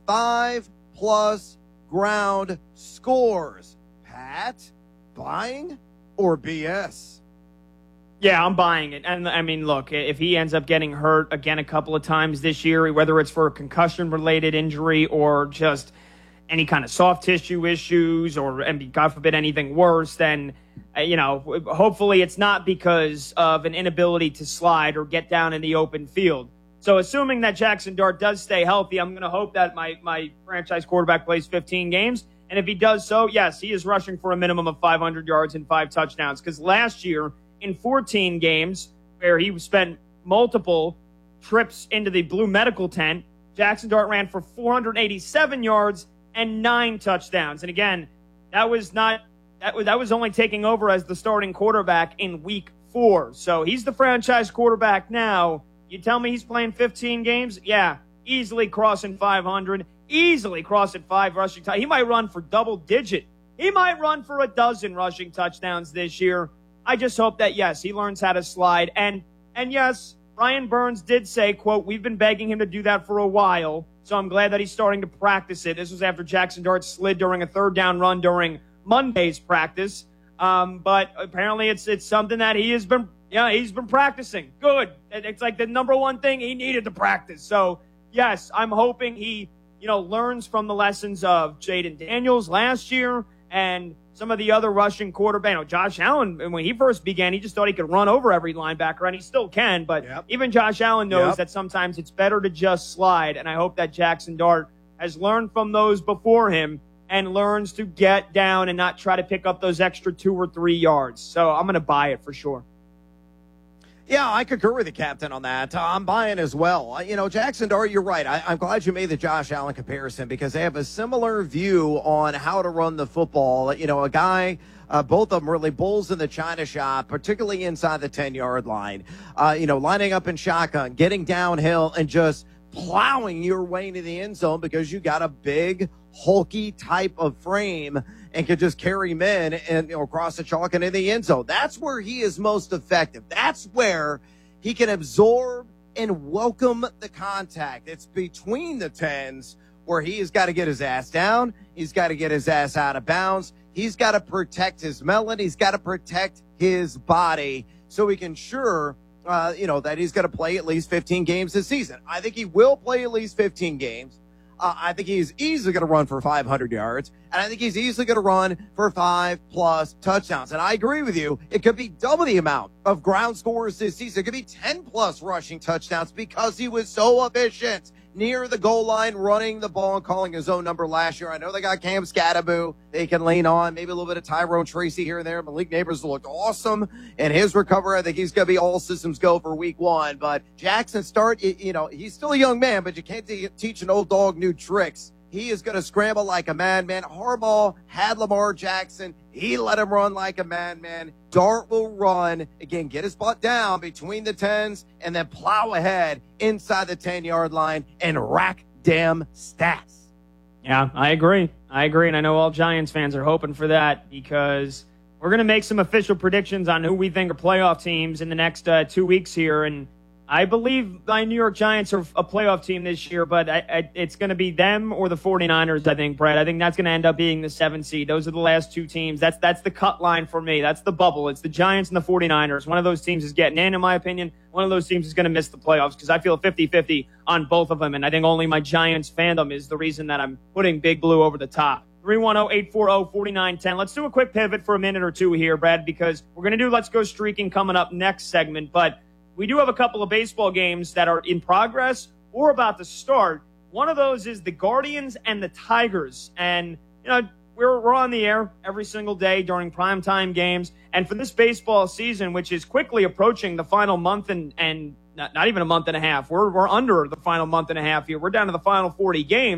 Speaker 1: 5+ ground scores. Pat, buying or BS?
Speaker 2: Yeah, I'm buying it. And I mean, look, if he ends up getting hurt again a couple of times this year, whether it's for a concussion-related injury or just any kind of soft tissue issues or, and God forbid, anything worse, then, hopefully it's not because of an inability to slide or get down in the open field. So assuming that Jackson Dart does stay healthy, I'm going to hope that my franchise quarterback plays 15 games. And if he does so, yes, he is rushing for a minimum of 500 yards and 5 touchdowns. Because last year, in 14 games, where he spent multiple trips into the blue medical tent, Jackson Dart ran for 487 yards and 9 touchdowns. And again, that was only taking over as the starting quarterback in week 4. So he's the franchise quarterback now. You tell me he's playing 15 games? Yeah, easily crossing 500, easily crossing 5 rushing touchdowns. He might run for double digit. He might run for a dozen rushing touchdowns this year. I just hope that, yes, he learns how to slide. And yes, Brian Burns did say, quote, we've been begging him to do that for a while, so I'm glad that he's starting to practice it. This was after Jackson Dart slid during a third down run during Monday's practice. But apparently it's something that he's been practicing. Good. It's like the number one thing he needed to practice. So, yes, I'm hoping he, learns from the lessons of Jaden Daniels last year and some of the other rushing quarterbacks. Josh Allen, when he first began, he just thought he could run over every linebacker, and he still can. But even Josh Allen knows that sometimes it's better to just slide, and I hope that Jackson Dart has learned from those before him and learns to get down and not try to pick up those extra 2 or 3 yards. So I'm going to buy it for sure.
Speaker 1: Yeah, I concur with the captain on that. I'm buying as well. Jackson Dart, you're right. I'm glad you made the Josh Allen comparison because they have a similar view on how to run the football. A guy, both of them really bulls in the china shop, particularly inside the 10-yard line. Lining up in shotgun, getting downhill, and just plowing your way into the end zone because you got a big, hulky type of frame and can just carry men and across the chalk and in the end zone. That's where he is most effective. That's where he can absorb and welcome the contact. It's between the 10s where he has got to get his ass down. He's got to get his ass out of bounds. He's got to protect his melon. He's got to protect his body so he can that he's going to play at least 15 games this season. I think he will play at least 15 games. I think he's easily going to run for 500 yards, and I think he's easily going to run for 5+ touchdowns. And I agree with you. It could be double the amount of ground scores this season. It could be 10+ rushing touchdowns because he was so efficient near the goal line, running the ball and calling his own number last year. I know they got Cam Scatterbo they can lean on, maybe a little bit of Tyrone Tracy here and there. Malik Neighbors looked awesome in his recovery. I think he's going to be all systems go for week 1. But Jackson Dart, he's still a young man, but you can't teach an old dog new tricks. He is going to scramble like a madman. Harbaugh had Lamar Jackson. He let him run like a madman. Dart will run, again, get his butt down between the 10s and then plow ahead inside the 10-yard line and rack damn stats.
Speaker 2: Yeah, I agree. And I know all Giants fans are hoping for that because we're going to make some official predictions on who we think are playoff teams in the next 2 weeks here. And I believe my New York Giants are a playoff team this year, but it's going to be them or the 49ers, I think, Brett. I think that's going to end up being the 7th seed. Those are the last 2 teams. That's the cut line for me. That's the bubble. It's the Giants and the 49ers. One of those teams is getting in my opinion. One of those teams is going to miss the playoffs because I feel 50-50 on both of them, and I think only my Giants fandom is the reason that I'm putting Big Blue over the top. 310-840-4910. Let's do a quick pivot for a minute or two here, Brad, because we're going to do Let's Go Streaking coming up next segment, but we do have a couple of baseball games that are in progress or about to start. One of those is the Guardians and the Tigers. And, we're on the air every single day during primetime games. And for this baseball season, which is quickly approaching the final month and not even a month and a half, we're under the final month and a half here. We're down to the final 40 games.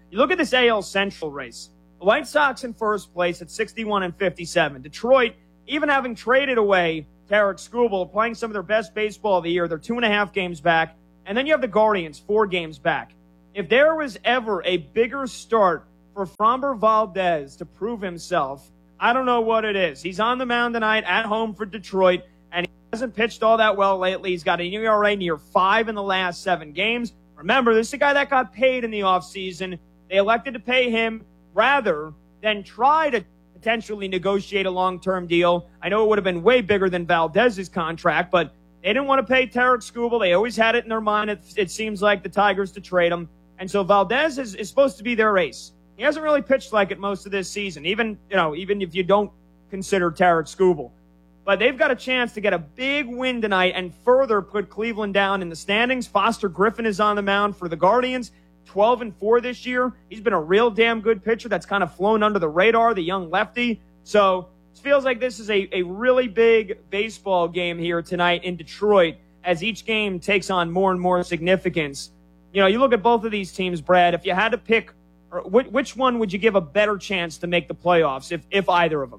Speaker 2: You look at this AL Central race. The White Sox in first place at 61-57. Detroit, even having traded away Tarek Skubal, playing some of their best baseball of the year, they're 2.5 games back. And then you have the Guardians, 4 games back. If there was ever a bigger start for Framber Valdez to prove himself, I don't know what it is. He's on the mound tonight at home for Detroit, and he hasn't pitched all that well lately. He's got an ERA near 5 in the last 7 games. Remember, this is a guy that got paid in the offseason. They elected to pay him rather than try to potentially negotiate a long-term deal. I know it would have been way bigger than Valdez's contract, but they didn't want to pay Tarek Skubal. They always had it in their mind, it seems like, the Tigers to trade him. And so Valdez is supposed to be their ace. He hasn't really pitched like it most of this season, even if you don't consider Tarek Skubal. But they've got a chance to get a big win tonight and further put Cleveland down in the standings. Foster Griffin is on the mound for the Guardians, 12-4 this year. He's been a real damn good pitcher that's kind of flown under the radar, the young lefty. So it feels like this is a really big baseball game here tonight in Detroit as each game takes on more and more significance. You know, you look at both of these teams, Brad, if you had to pick, which one would you give a better chance to make the playoffs, if either of them?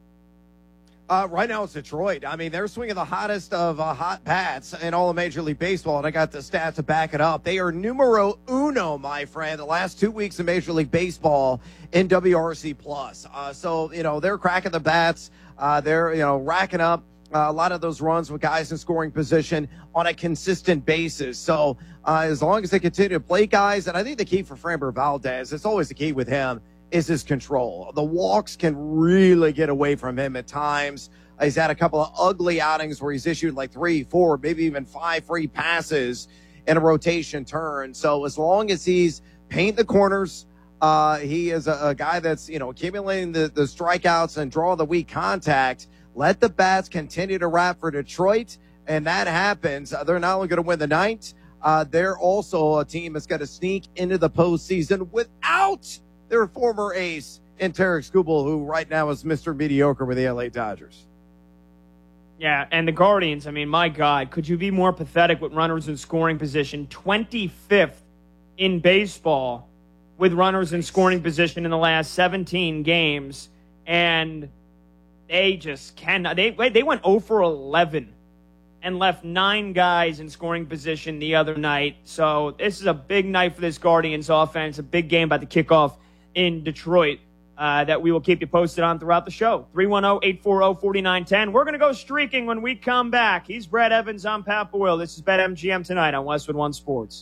Speaker 1: Right now it's Detroit. I mean, they're swinging the hottest of hot bats in all of Major League Baseball, and I got the stats to back it up. They are numero uno, my friend, the last 2 weeks of Major League Baseball in WRC+. So, they're cracking the bats. They're, racking up a lot of those runs with guys in scoring position on a consistent basis. So as long as they continue to play guys, and I think the key for Framber Valdez, it's always the key with him, is his control. The walks can really get away from him at times. He's had a couple of ugly outings where he's issued like 3, 4, maybe even 5 free passes in a rotation turn. So as long as he's painting the corners, he is a guy that's, accumulating the strikeouts and draw the weak contact. Let the bats continue to rap for Detroit, and that happens. They're not only going to win the night, they're also a team that's got to sneak into the postseason without their former ace in Tarek Skubal, who right now is Mr. Mediocre with the LA Dodgers.
Speaker 2: Yeah, and the Guardians, I mean, my God, could you be more pathetic with runners in scoring position? 25th in baseball with runners in scoring position in the last 17 games, and they just cannot. They went 0 for 11 and left 9 guys in scoring position the other night. So this is a big night for this Guardians offense, a big game about to kick off in Detroit that we will keep you posted on throughout the show. 310-840-4910. We're going to go streaking when we come back. He's Brad Evans. I'm Pat Boyle. This is BetMGM tonight on Westwood One Sports.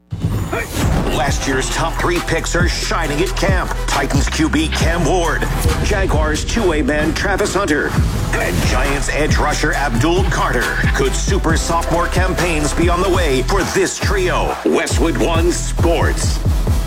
Speaker 3: Last year's top 3 picks are shining at camp. Titans QB Cam Ward, Jaguars two-way man Travis Hunter, and Giants edge rusher Abdul Carter. Could super sophomore campaigns be on the way for this trio? Westwood One Sports.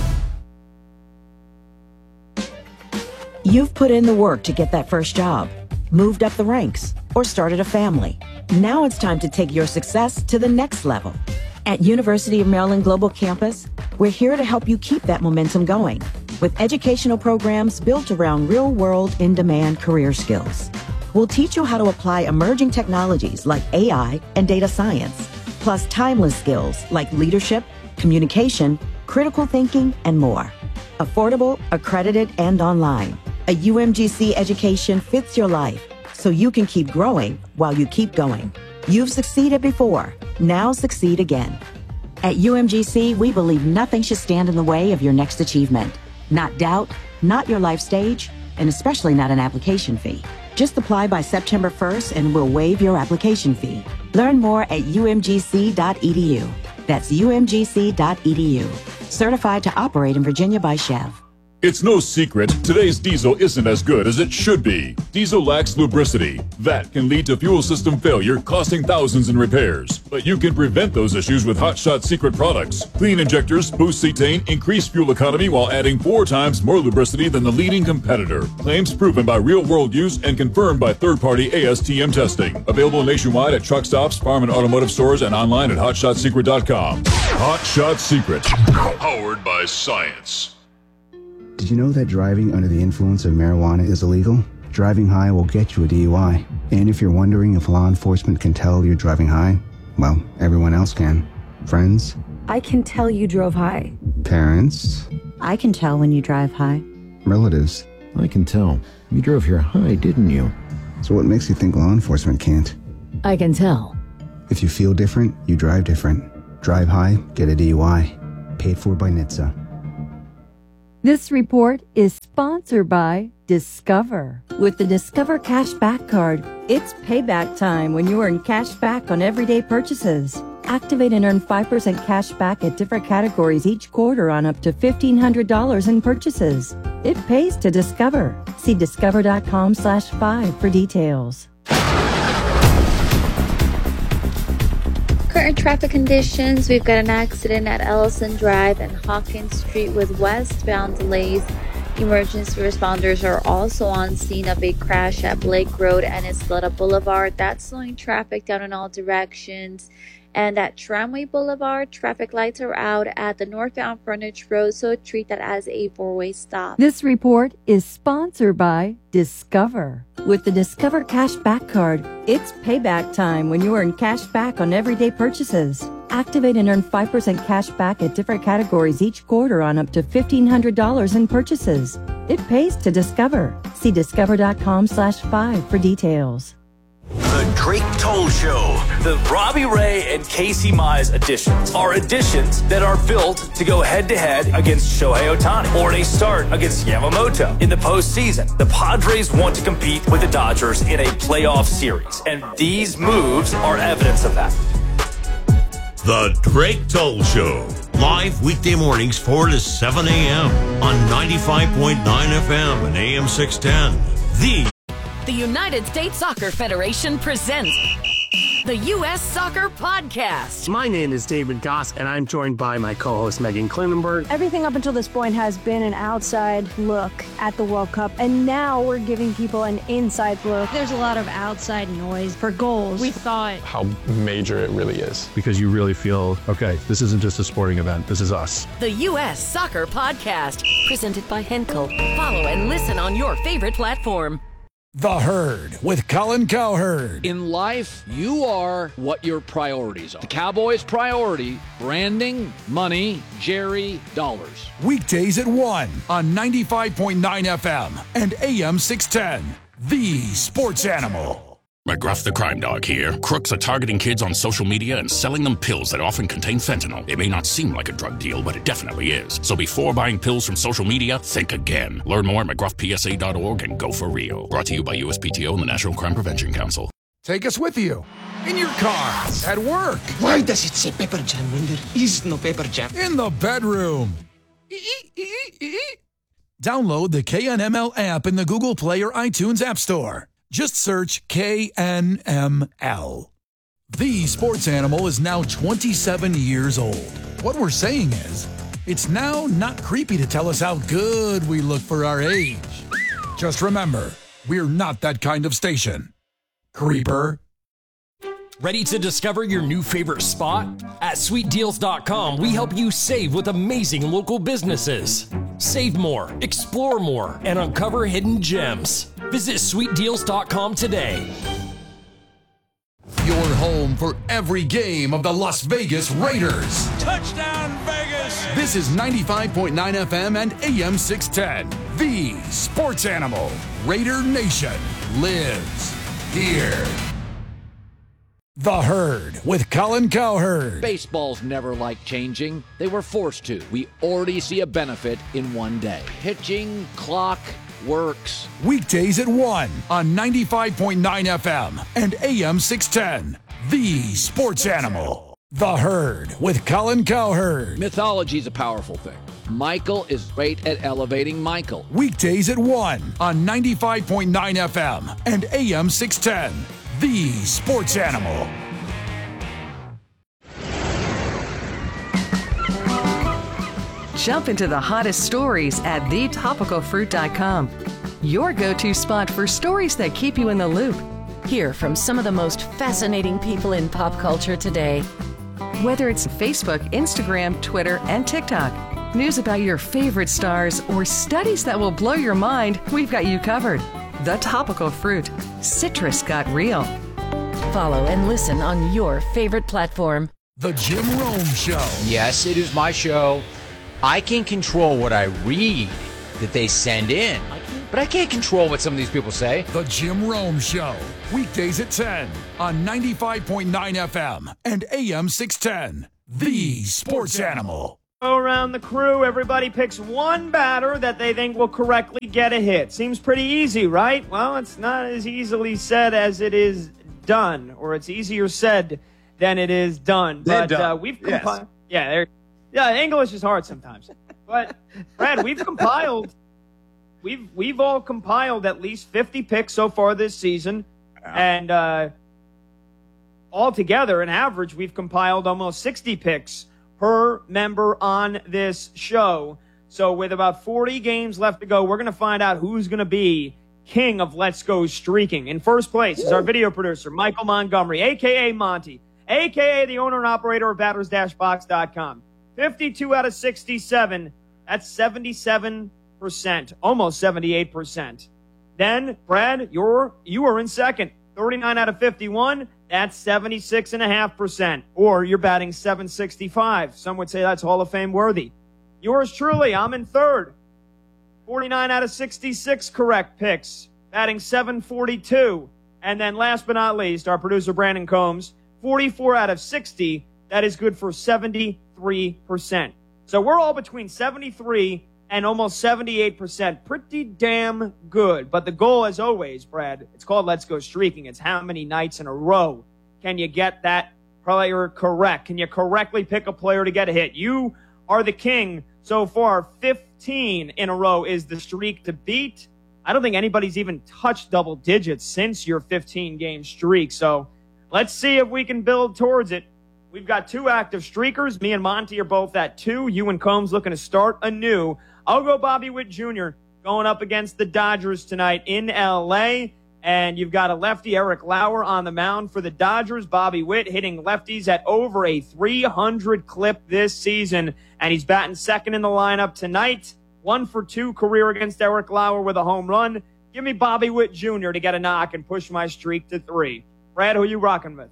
Speaker 4: You've put in the work to get that first job, moved up the ranks, or started a family. Now it's time to take your success to the next level. At University of Maryland Global Campus, we're here to help you keep that momentum going with educational programs built around real-world, in-demand career skills. We'll teach you how to apply emerging technologies like AI and data science, plus timeless skills like leadership, communication, critical thinking, and more. Affordable, accredited, and online. A UMGC education fits your life so you can keep growing while you keep going. You've succeeded before. Now succeed again. At UMGC, we believe nothing should stand in the way of your next achievement. Not doubt, not your life stage, and especially not an application fee. Just apply by September 1st and we'll waive your application fee. Learn more at umgc.edu. That's umgc.edu. Certified to operate in Virginia by Chev.
Speaker 5: It's no secret, today's diesel isn't as good as it should be. Diesel lacks lubricity. That can lead to fuel system failure, costing thousands in repairs. But you can prevent those issues with Hot Shot Secret products. Clean injectors boost cetane, increase fuel economy while adding 4 times more lubricity than the leading competitor. Claims proven by real-world use and confirmed by third-party ASTM testing. Available nationwide at truck stops, farm and automotive stores, and online at hotshotsecret.com. Hot Shot Secret. Powered by science.
Speaker 7: Did you know that driving under the influence of marijuana is illegal? Driving high will get you a DUI. And if you're wondering if law enforcement can tell you're driving high, well, everyone else can. Friends?
Speaker 27: I can tell you drove high.
Speaker 7: Parents?
Speaker 27: I can tell when you drive high.
Speaker 7: Relatives.
Speaker 8: I can tell. You drove here high, didn't you?
Speaker 7: So what makes you think law enforcement can't?
Speaker 9: I can tell.
Speaker 7: If you feel different, you drive different. Drive high, get a DUI. Paid for by NHTSA.
Speaker 10: This report is sponsored by Discover. With the Discover Cashback Card, it's payback time when you earn cash back on everyday purchases. Activate and earn 5% cash back at different categories each quarter on up to $1,500 in purchases. It pays to Discover. See discover.com/5 for details.
Speaker 11: Current traffic conditions, we've got an accident at Ellison Drive and Hawkins Street with westbound delays. Emergency responders are also on scene of a crash at Blake Road and Isleta Boulevard. That's slowing traffic down in all directions. And at Tramway Boulevard, traffic lights are out at the northbound frontage road, so treat that as a four-way stop.
Speaker 10: This report is sponsored by Discover. With the Discover Cashback Card, it's payback time when you earn cash back on everyday purchases. Activate and earn 5% cash back at different categories each quarter on up to $1,500 in purchases. It pays to Discover. See discover.com/5 for details.
Speaker 12: The Drake Toll Show.
Speaker 13: The Robbie Ray and Casey Mize editions are editions that are built to go head-to-head against Shohei Ohtani or they start against Yamamoto. In the postseason, the Padres want to compete with the Dodgers in a playoff series, and these moves are evidence of that.
Speaker 14: The Drake Toll Show. Live weekday mornings 4 to 7 a.m. on 95.9 FM and AM 610.
Speaker 28: The United States Soccer Federation presents the U.S. Soccer Podcast.
Speaker 29: My name is David Goss, and I'm joined by my co-host Megan Klinenberg.
Speaker 30: Everything up until this point has been an outside look at the World Cup, and now we're giving people an inside look.
Speaker 31: There's a lot of outside noise for goals. We thought
Speaker 32: how major it really is, because you really feel, okay, this isn't just a sporting event, this is us.
Speaker 28: The U.S. Soccer Podcast, presented by Henkel. Follow and listen on your favorite platform.
Speaker 15: The Herd with Colin Cowherd.
Speaker 16: In life, you are what your priorities are. The Cowboys' priority, branding, money, Jerry, dollars.
Speaker 15: Weekdays at 1 on 95.9 FM and AM 610. The Sports Animal.
Speaker 17: McGruff the Crime Dog here. Crooks are targeting kids on social media and selling them pills that often contain fentanyl. It may not seem like a drug deal, but it definitely is. So before buying pills from social media, think again. Learn more at McGruffPSA.org and go for real. Brought to you by USPTO and the National Crime Prevention Council.
Speaker 15: Take us with you. In your car, at work.
Speaker 33: Why does it say Pepper Jam when there is no Pepper Jam?
Speaker 15: In the bedroom. Download the KNML app in the Google Play or iTunes App Store. Just search KNML. The Sports Animal is now 27 years old. What we're saying is, it's now not creepy to tell us how good we look for our age. Just remember, we're not that kind of station. Creeper.
Speaker 34: Ready to discover your new favorite spot? At SweetDeals.com, we help you save with amazing local businesses. Save more, explore more, and uncover hidden gems. Visit SweetDeals.com today.
Speaker 15: Your home for every game of the Las Vegas Raiders.
Speaker 6: Touchdown, Vegas!
Speaker 15: This is 95.9 FM and AM 610. The Sports Animal. Raider Nation lives here. The Herd with Colin Cowherd.
Speaker 16: Baseballs never like changing. They were forced to. We already see a benefit in one day. Pitching, clock, works.
Speaker 15: Weekdays at 1 on 95.9 FM and AM 610. The Sports Animal. The Herd with Colin Cowherd.
Speaker 16: Mythology's a powerful thing. Michael is great at elevating Michael.
Speaker 15: Weekdays at 1 on 95.9 FM and AM 610. The Sports Animal.
Speaker 35: Jump into the hottest stories at thetopicalfruit.com. Your go-to spot for stories that keep you in the loop.
Speaker 18: Hear from some of the most fascinating people in pop culture today.
Speaker 35: Whether it's Facebook, Instagram, Twitter, and TikTok, news about your favorite stars, or studies that will blow your mind, we've got you covered. The Topical Fruit. Citrus got real.
Speaker 18: Follow and listen on your favorite platform.
Speaker 15: The Jim Rome Show.
Speaker 23: Yes, it is my show. I can control what I read that they send in, but I can't control what some of these people say.
Speaker 15: The Jim Rome Show, weekdays at 10 on 95.9 FM and AM 610. The Sports Animal.
Speaker 1: Around the crew, everybody picks one batter that they think will correctly get a hit. Seems pretty easy, right? Well, it's not as easily said as it is done, or it's easier said than it is done. But we've compiled. Yes. Yeah, English is hard sometimes. But Brad, we've all compiled at least 50 picks so far this season, and altogether, an average, we've compiled almost 60 picks per member on this show. So with about 40 games left to go, we're going to find out who's going to be king of Let's Go Streaking. In first place is our video producer, Michael Montgomery, a.k.a. Monty, a.k.a. the owner and operator of Batters-Box.com. 52 out of 67. That's 77%, almost 78%. Then, Brad, you are in second. 39 out of 51. That's 76.5%. Or you're batting .765. Some would say that's Hall of Fame worthy. Yours truly, I'm in third. 49 out of 66 correct picks. Batting .742. And then last but not least, our producer Brandon Combs, 44 out of 60. That is good for 73%. So we're all between 73 and almost 78%. Pretty damn good. But the goal, as always, Brad, it's called Let's Go Streaking. It's how many nights in a row can you get that player correct? Can you correctly pick a player to get a hit? You are the king so far. 15 in a row is the streak to beat. I don't think anybody's even touched double digits since your 15-game streak. So let's see if we can build towards it. We've got two active streakers. Me and Monty are both at 2. You and Combs looking to start anew. I'll go Bobby Witt Jr. going up against the Dodgers tonight in L.A., and you've got a lefty, Eric Lauer, on the mound for the Dodgers. Bobby Witt hitting lefties at over a 300 clip this season, and he's batting second in the lineup tonight. 1 for 2 career against Eric Lauer with a home run. Give me Bobby Witt Jr. to get a knock and push my streak to 3. Brad, who are you rocking with?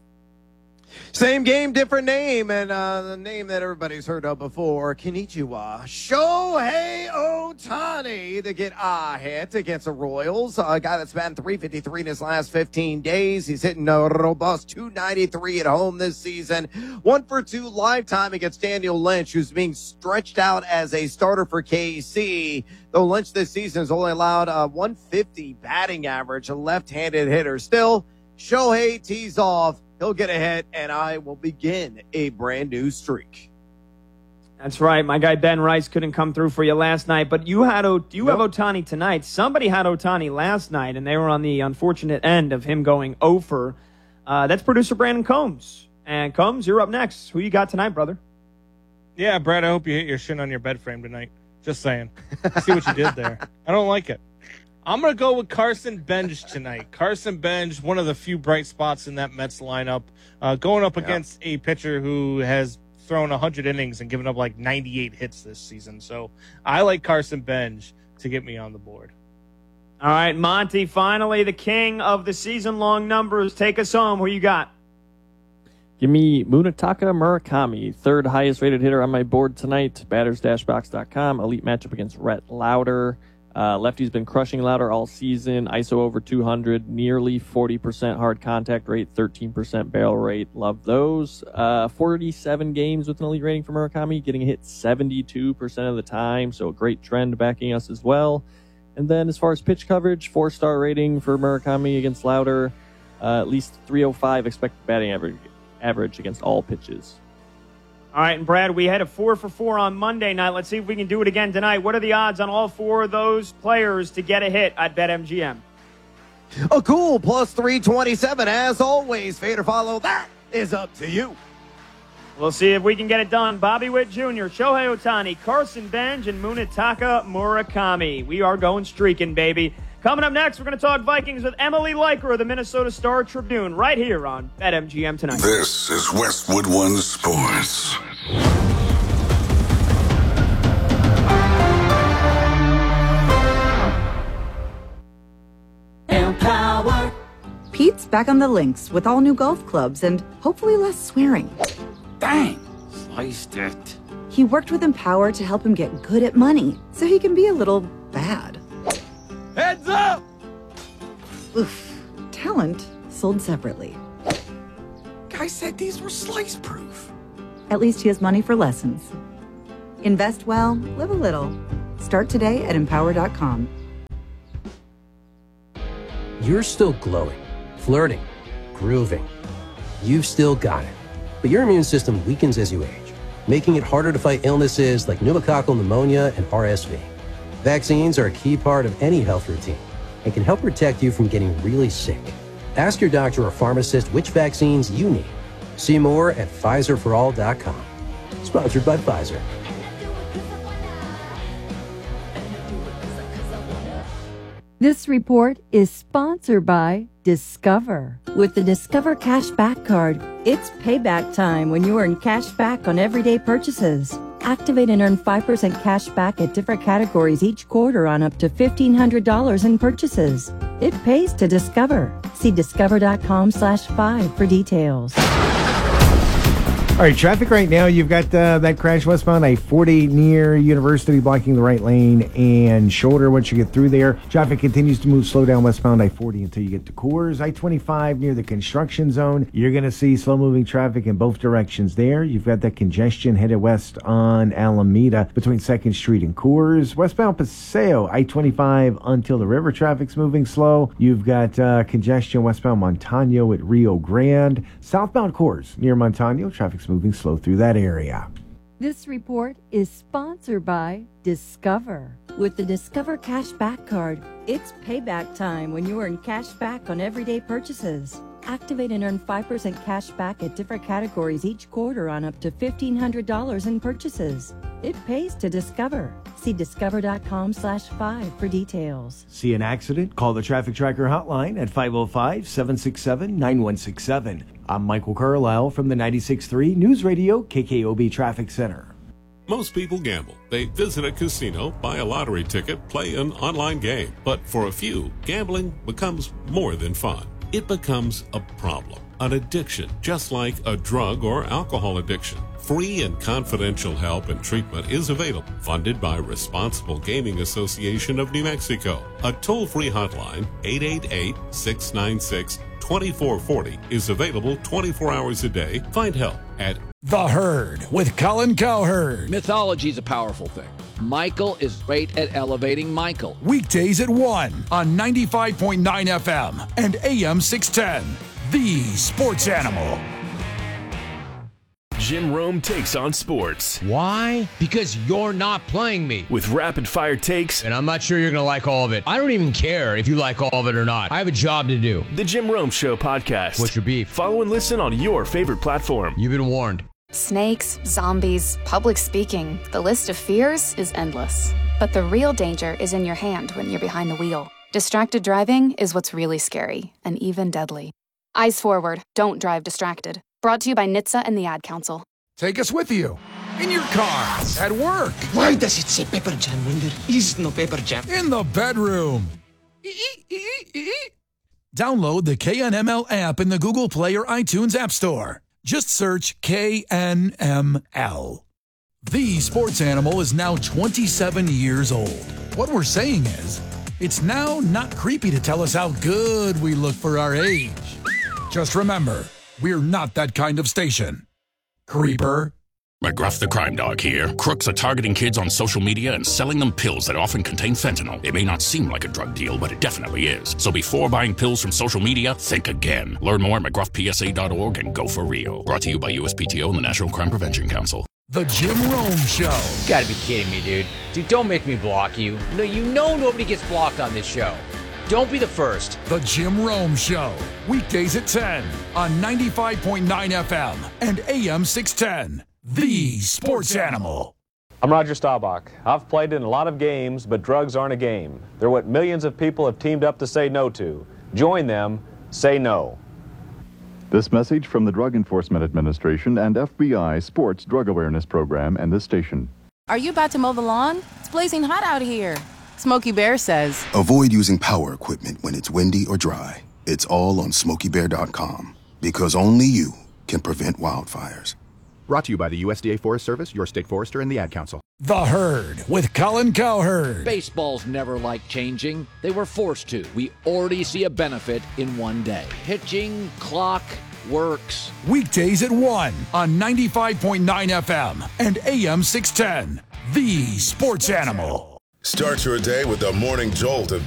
Speaker 2: Same game, different name, and the name that everybody's heard of before, Konnichiwa. Shohei Ohtani to get a hit against the Royals. A guy that's batting .353 in his last 15 days. He's hitting a robust .293 at home this season. 1 for 2 lifetime against Daniel Lynch, who's being stretched out as a starter for KC. Though Lynch this season has only allowed a .150 batting average, a left-handed hitter. Still, Shohei tees off. He'll get a hit, and I will begin a brand new streak.
Speaker 1: That's right. My guy Ben Rice couldn't come through for you last night, but you have Ohtani tonight. Somebody had Ohtani last night, and they were on the unfortunate end of him going over. That's producer Brandon Combs. And Combs, you're up next. Who you got tonight, brother?
Speaker 3: Yeah, Brad, I hope you hit your shin on your bed frame tonight. Just saying. See what you did there. I don't like it. I'm going to go with Carson Bench tonight. Carson Bench, one of the few bright spots in that Mets lineup, going up against a pitcher who has thrown 100 innings and given up like 98 hits this season. So I like Carson Bench to get me on the board.
Speaker 1: All right, Monty, finally the king of the season-long numbers. Take us home. Who you got?
Speaker 4: Give me Munetaka Murakami, third highest-rated hitter on my board tonight. Batters-Box.com, elite matchup against Rhett Lauder. Lefty's been crushing Lauder all season. ISO over 200, nearly 40% hard contact rate, 13% barrel rate. Love those. 47 games with an elite rating for Murakami, getting a hit 72% of the time, so a great trend backing us as well. And then as far as pitch coverage, 4-star rating for Murakami against Lauder, at least 305 expected batting average against all pitches.
Speaker 1: All right, and Brad, we had a 4 for 4 on Monday night. Let's see if we can do it again tonight. What are the odds on all 4 of those players to get a hit at BetMGM?
Speaker 2: A cool plus 327. As always, fade or follow, that is up to you.
Speaker 1: We'll see if we can get it done. Bobby Witt Jr., Shohei Ohtani, Carson Bench, and Munetaka Murakami. We are going streaking, baby. Coming up next, we're going to talk Vikings with Emily Leiker of the Minnesota Star Tribune right here on BetMGM tonight.
Speaker 5: This is Westwood One Sports.
Speaker 8: Empower. Pete's back on the links with all new golf clubs and hopefully less swearing.
Speaker 9: Dang, sliced it.
Speaker 8: He worked with Empower to help him get good at money, so he can be a little bad.
Speaker 6: Heads up!
Speaker 8: Oof. Talent sold separately.
Speaker 6: Guy said these were slice proof.
Speaker 8: At least he has money for lessons. Invest well, live a little. Start today at Empower.com.
Speaker 7: You're still glowing, flirting, grooving. You've still got it. But your immune system weakens as you age, making it harder to fight illnesses like pneumococcal pneumonia and RSV. Vaccines are a key part of any health routine and can help protect you from getting really sick. Ask your doctor or pharmacist which vaccines you need. See more at PfizerForAll.com. Sponsored by Pfizer.
Speaker 9: This report is sponsored by Discover. With the Discover Cashback Card, it's payback time when you earn cash back on everyday purchases. Activate and earn 5% cash back at different categories each quarter on up to $1,500 in purchases. It pays to Discover. See discover.com/5 for details.
Speaker 10: All right, traffic right now. You've got that crash westbound I-40 near University blocking the right lane and shoulder once you get through there. Traffic continues to move slow down westbound I-40 until you get to Coors. I-25 near the construction zone. You're going to see slow-moving traffic in both directions there. You've got that congestion headed west on Alameda between 2nd Street and Coors. Westbound Paseo, I-25 until the river. Traffic's moving slow. You've got congestion westbound Montano at Rio Grande. Southbound Coors near Montano. Traffic's moving slow through that area.
Speaker 9: This report is sponsored by Discover. With the Discover Cashback Card, it's payback time when you earn cash back on everyday purchases. Activate and earn 5% cash back at different categories each quarter on up to $1,500 in purchases. It pays to Discover. See discover.com/5 for details.
Speaker 10: See an accident? Call the Traffic Tracker hotline at 505-767-9167. I'm Michael Carlisle from the 96.3 News Radio KKOB Traffic Center.
Speaker 11: Most people gamble. They visit a casino, buy a lottery ticket, play an online game. But for a few, gambling becomes more than fun. It becomes a problem, an addiction, just like a drug or alcohol addiction. Free and confidential help and treatment is available, funded by Responsible Gaming Association of New Mexico. A toll-free hotline, 888-696-2440, is available 24 hours a day. Find help at
Speaker 15: The Herd with Colin Cowherd.
Speaker 16: Mythology is a powerful thing. Michael is great at elevating Michael.
Speaker 15: Weekdays at 1 on 95.9 FM and AM 610. The Sports Animal.
Speaker 12: Jim Rome takes on sports.
Speaker 23: Why? Because you're not playing me.
Speaker 12: With rapid-fire takes.
Speaker 23: And I'm not sure you're going to like all of it. I don't even care if you like all of it or not. I have a job to do.
Speaker 12: The Jim Rome Show podcast.
Speaker 23: What's your beef?
Speaker 12: Follow and listen on your favorite platform.
Speaker 23: You've been warned.
Speaker 13: Snakes, zombies, public speaking. The list of fears is endless. But the real danger is in your hand when you're behind the wheel. Distracted driving is what's really scary and even deadly. Eyes forward. Don't drive distracted. Brought to you by NHTSA and the Ad Council.
Speaker 15: Take us with you. In your car. At work.
Speaker 33: Why does it say pepper jam when there is no pepper jam?
Speaker 15: In the bedroom. Download the KNML app in the Google Play or iTunes App Store. Just search KNML. The Sports Animal is now 27 years old. What we're saying is, it's now not creepy to tell us how good we look for our age. Just remember, we're not that kind of station. Creeper.
Speaker 17: McGruff the Crime Dog here. Crooks are targeting kids on social media and selling them pills that often contain fentanyl. It may not seem like a drug deal, but it definitely is. So before buying pills from social media, think again. Learn more at McGruffPSA.org and go for real. Brought to you by USPTO and the National Crime Prevention Council.
Speaker 15: The Jim Rome Show.
Speaker 23: You gotta be kidding me, dude. Dude, don't make me block you. No, you know nobody gets blocked on this show. Don't be the first.
Speaker 15: The Jim Rome Show. Weekdays at 10 on 95.9 FM and AM 610. The Sports Animal.
Speaker 14: I'm Roger Staubach. I've played in a lot of games, but drugs aren't a game. They're what millions of people have teamed up to say no to. Join them. Say no.
Speaker 19: This message from the Drug Enforcement Administration and FBI Sports Drug Awareness Program and this station.
Speaker 18: Are you about to mow the lawn? It's blazing hot out here. Smokey Bear says,
Speaker 5: avoid using power equipment when it's windy or dry. It's all on SmokeyBear.com, because only you can prevent wildfires.
Speaker 3: Brought to you by the USDA Forest Service, your state forester, and the Ad Council.
Speaker 15: The Herd with Colin Cowherd.
Speaker 16: Baseball's never liked changing. They were forced to. We already see a benefit in one day. Pitching, clock, works.
Speaker 15: Weekdays at 1 on 95.9 FM and AM 610. The Sports Animal.
Speaker 20: Start your day with the morning jolt of